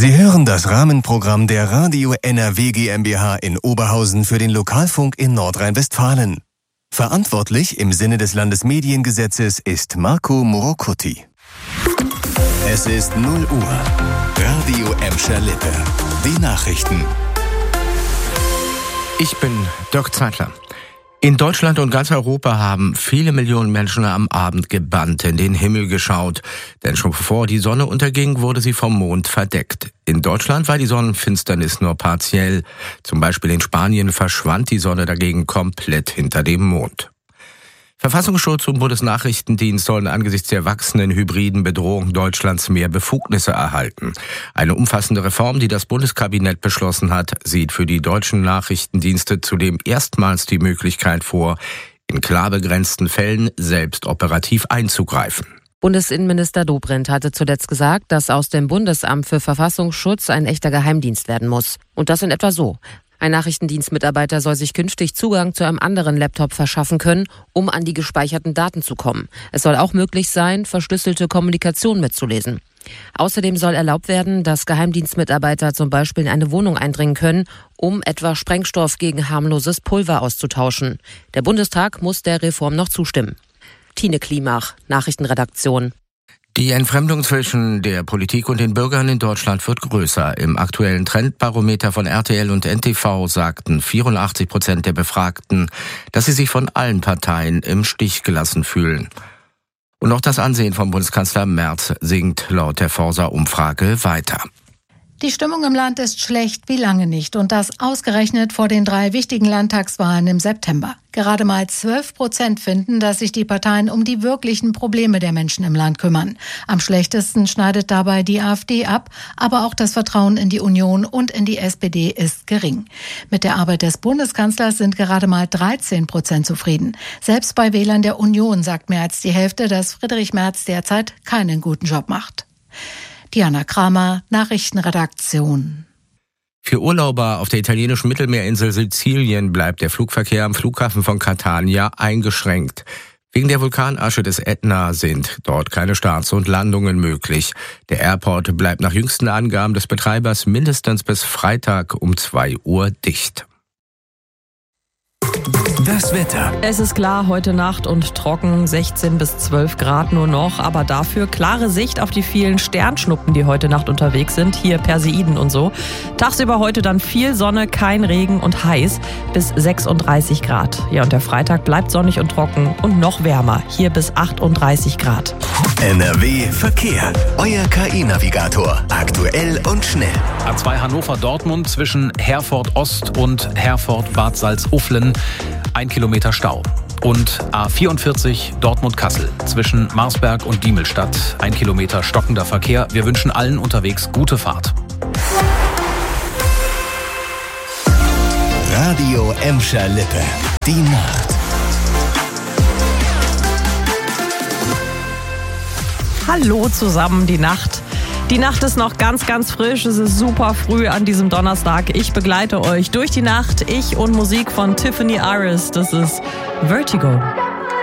Sie hören das Rahmenprogramm der Radio NRW GmbH in Oberhausen für den Lokalfunk in Nordrhein-Westfalen. Verantwortlich im Sinne des Landesmediengesetzes ist Marco Morocuti. Es ist 0 Uhr. Radio Emscher-Lippe. Die Nachrichten. Ich bin Dirk Zeitler. In Deutschland und ganz Europa haben viele Millionen Menschen am Abend gebannt in den Himmel geschaut. Denn schon bevor die Sonne unterging, wurde sie vom Mond verdeckt. In Deutschland war die Sonnenfinsternis nur partiell. Zum Beispiel in Spanien verschwand die Sonne dagegen komplett hinter dem Mond. Verfassungsschutz und Bundesnachrichtendienst sollen angesichts der wachsenden hybriden Bedrohung Deutschlands mehr Befugnisse erhalten. Eine umfassende Reform, die das Bundeskabinett beschlossen hat, sieht für die deutschen Nachrichtendienste zudem erstmals die Möglichkeit vor, in klar begrenzten Fällen selbst operativ einzugreifen. Bundesinnenminister Dobrindt hatte zuletzt gesagt, dass aus dem Bundesamt für Verfassungsschutz ein echter Geheimdienst werden muss. Und das in etwa so. Ein Nachrichtendienstmitarbeiter soll sich künftig Zugang zu einem anderen Laptop verschaffen können, um an die gespeicherten Daten zu kommen. Es soll auch möglich sein, verschlüsselte Kommunikation mitzulesen. Außerdem soll erlaubt werden, dass Geheimdienstmitarbeiter zum Beispiel in eine Wohnung eindringen können, um etwa Sprengstoff gegen harmloses Pulver auszutauschen. Der Bundestag muss der Reform noch zustimmen. Tine Klimach, Nachrichtenredaktion. Die Entfremdung zwischen der Politik und den Bürgern in Deutschland wird größer. Im aktuellen Trendbarometer von RTL und NTV sagten 84% der Befragten, dass sie sich von allen Parteien im Stich gelassen fühlen. Und auch das Ansehen von Bundeskanzler Merz sinkt laut der Forsa-Umfrage weiter. Die Stimmung im Land ist schlecht wie lange nicht und das ausgerechnet vor den 3 wichtigen Landtagswahlen im September. Gerade mal 12% finden, dass sich die Parteien um die wirklichen Probleme der Menschen im Land kümmern. Am schlechtesten schneidet dabei die AfD ab, aber auch das Vertrauen in die Union und in die SPD ist gering. Mit der Arbeit des Bundeskanzlers sind gerade mal 13% zufrieden. Selbst bei Wählern der Union sagt mehr als die Hälfte, dass Friedrich Merz derzeit keinen guten Job macht. Diana Kramer, Nachrichtenredaktion. Für Urlauber auf der italienischen Mittelmeerinsel Sizilien bleibt der Flugverkehr am Flughafen von Catania eingeschränkt. Wegen der Vulkanasche des Ätna sind dort keine Starts und Landungen möglich. Der Airport bleibt nach jüngsten Angaben des Betreibers mindestens bis Freitag um 2 Uhr dicht. Das Wetter. Es ist klar, heute Nacht und trocken, 16 bis 12 Grad nur noch, aber dafür klare Sicht auf die vielen Sternschnuppen, die heute Nacht unterwegs sind, hier Perseiden und so. Tagsüber heute dann viel Sonne, kein Regen und heiß bis 36 Grad. Ja, und der Freitag bleibt sonnig und trocken und noch wärmer, hier bis 38 Grad. NRW Verkehr. Euer KI-Navigator. Aktuell und schnell. A2 Hannover-Dortmund zwischen Herford Ost und Herford-Bad Salzuflen. 1 Kilometer Stau. Und A44 Dortmund-Kassel zwischen Marsberg und Diemelstadt. 1 Kilometer stockender Verkehr. Wir wünschen allen unterwegs gute Fahrt. Radio Emscher-Lippe. Die Nacht. Hallo zusammen, die Nacht. Die Nacht ist noch ganz, ganz frisch. Es ist super früh an diesem Donnerstag. Ich begleite euch durch die Nacht. Ich und Musik von Tiffany Iris. Das ist Vertigo.